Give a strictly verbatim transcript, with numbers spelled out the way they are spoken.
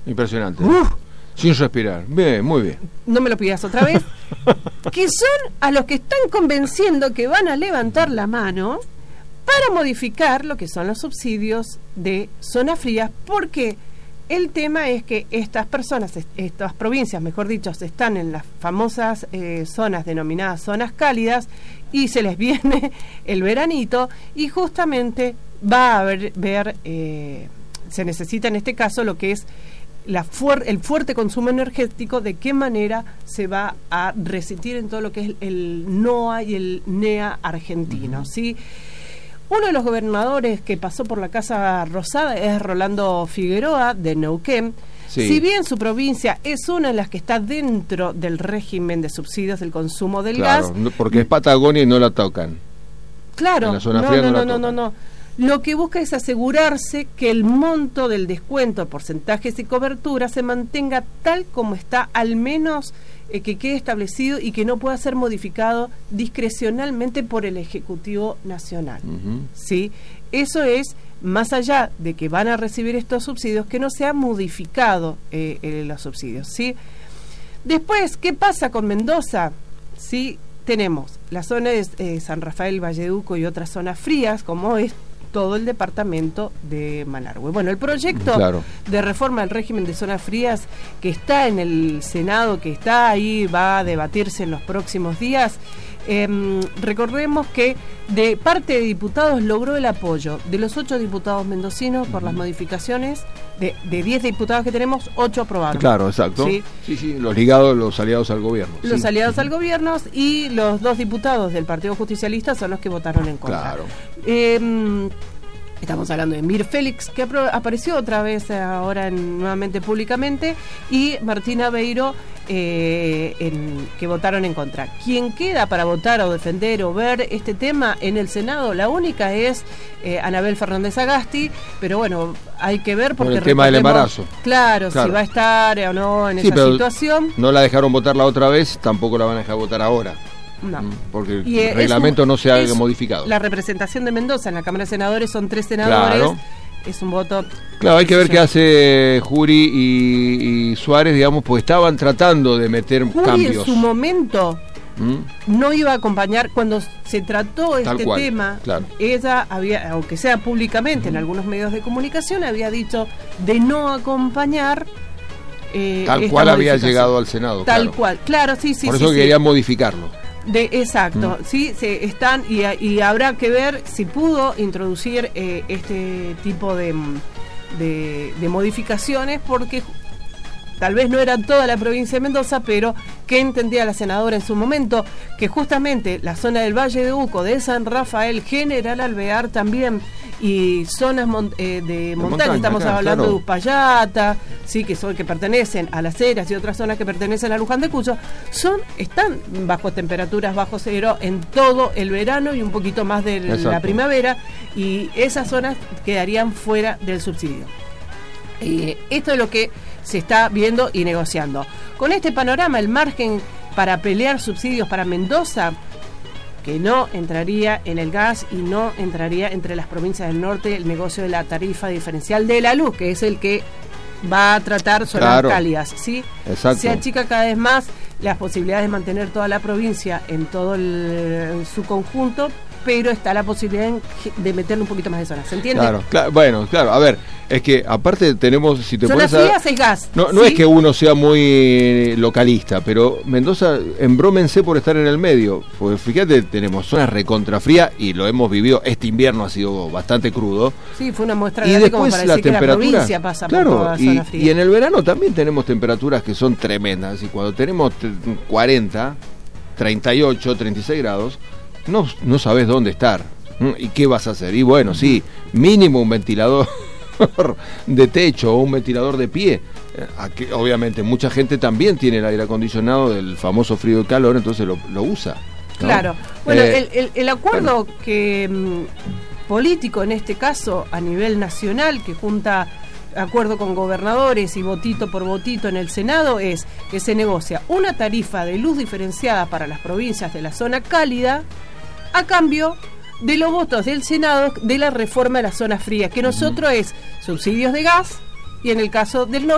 Impresionante. Uf. Sin respirar. Bien, muy bien. No me lo pidas otra vez. Que son a los que están convenciendo que van a levantar la mano para modificar lo que son los subsidios de zonas frías, porque el tema es que estas personas, estas provincias, mejor dicho, están en las famosas eh, zonas denominadas zonas cálidas y se les viene el veranito y justamente va a haber, ver, eh, se necesita en este caso lo que es la fuer- el fuerte consumo energético, de qué manera se va a resentir en todo lo que es el NOA y el NEA argentino, ¿sí? Uno de los gobernadores que pasó por la Casa Rosada es Rolando Figueroa, de Neuquén. Sí. Si bien su provincia es una de las que está dentro del régimen de subsidios del consumo del claro, gas... porque es Patagonia y no la tocan. Claro, en la zona no, fría no, no, no, no, no, no. Lo que busca es asegurarse que el monto del descuento, porcentajes y cobertura se mantenga tal como está, al menos eh, que quede establecido y que no pueda ser modificado discrecionalmente por el Ejecutivo Nacional. Uh-huh. ¿Sí? Eso es, más allá de que van a recibir estos subsidios, que no se ha modificado eh, eh, los subsidios. ¿Sí? Después, ¿qué pasa con Mendoza? ¿Sí? Tenemos la zona de eh, San Rafael, Valleduco y otras zonas frías, como es todo el departamento de Malargüe. Bueno, el proyecto claro. de reforma del régimen de zonas frías que está en el Senado, que está ahí, va a debatirse en los próximos días. Eh, recordemos que de parte de diputados logró el apoyo de los ocho diputados mendocinos por las modificaciones. De, de diez diputados que tenemos, ocho aprobaron. Claro, exacto. Sí, sí, sí, los ligados, los aliados al gobierno. Los sí. aliados uh-huh. al gobierno y los dos diputados del Partido Justicialista son los que votaron en contra. Claro. Eh, Estamos hablando de Mir Félix, que apro- apareció otra vez ahora en, nuevamente públicamente, y Martina Beiro, eh, en, que votaron en contra. ¿Quién queda para votar o defender o ver este tema en el Senado? La única es eh, Anabel Fernández Agasti, pero bueno, hay que ver porque... Por el tema del embarazo. Claro, claro, si va a estar o no en sí, esa situación. No la dejaron votar la otra vez, tampoco la van a dejar votar ahora. No. Porque y el reglamento un, no se ha es, modificado. La representación de Mendoza en la Cámara de Senadores son tres senadores. Claro. Es un voto. Claro, hay que ver qué hace Juri y, y Suárez, digamos, pues estaban tratando de meter Juri cambios. En su momento ¿Mm? no iba a acompañar cuando se trató Tal este cual, tema. Claro. Ella había, aunque sea públicamente uh-huh. en algunos medios de comunicación, había dicho de no acompañar. Eh, Tal cual había llegado al Senado. Tal claro. cual, claro, sí, sí. Por eso sí, querían sí. modificarlo. De, exacto, mm. sí, se están y, y habrá que ver si pudo introducir eh, este tipo de, de, de modificaciones, porque tal vez no era toda la provincia de Mendoza, pero que entendía la senadora en su momento, que justamente la zona del Valle de Uco, de San Rafael, General Alvear también, y zonas mon, eh, de, de montaña, montaña estamos acá, hablando claro. de Uspallata, sí, que son que pertenecen a Las Heras y otras zonas que pertenecen a Luján de Cuyo, son, están bajo temperaturas bajo cero en todo el verano y un poquito más de Exacto. la primavera, y esas zonas quedarían fuera del subsidio. Eh, esto es lo que se está viendo y negociando. Con este panorama, el margen para pelear subsidios para Mendoza, que no entraría en el gas y no entraría entre las provincias del norte el negocio de la tarifa diferencial de la luz, que es el que va a tratar zonas claro. cálidas, ¿sí? Exacto. Se achica cada vez más las posibilidades de mantener toda la provincia en todo el, en su conjunto, pero está la posibilidad de meterle un poquito más de zonas, ¿se entiende? Claro, claro, bueno, claro, a ver, es que aparte tenemos, si te zonas pones a... frías es gas. No, no ¿sí? es que uno sea muy localista, pero Mendoza, embrómense por estar en el medio, porque fíjate, tenemos zonas recontrafrías y lo hemos vivido, este invierno ha sido bastante crudo. Sí, fue una muestra y grande después como para la decir que temperatura, la provincia pasa claro, por toda la y, zona fría. Y en el verano también tenemos temperaturas que son tremendas, y cuando tenemos cuarenta, treinta y ocho, treinta y seis grados, no, no sabes dónde estar. ¿Y qué vas a hacer? Y bueno, sí, mínimo un ventilador de techo o un ventilador de pie. Aquí, obviamente, mucha gente también tiene el aire acondicionado del famoso frío y calor, entonces lo, lo usa, ¿no? Claro. Bueno, eh, el, el, el acuerdo bueno. que mm, político, en este caso, a nivel nacional, que junta acuerdo con gobernadores y votito por votito en el Senado, es que se negocia una tarifa de luz diferenciada para las provincias de la zona cálida a cambio de los votos del Senado de la reforma de las zonas frías, que nosotros uh-huh. es subsidios de gas y en el caso del norte